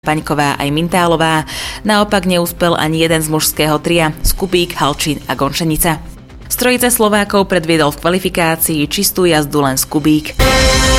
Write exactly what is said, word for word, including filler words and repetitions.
Paňková aj Mintálová. Naopak neúspel ani jeden z mužského tria, Skubík, Halčín a Gončenica. Z trojice Slovákov predviedol v kvalifikácii čistú jazdu len Skubík.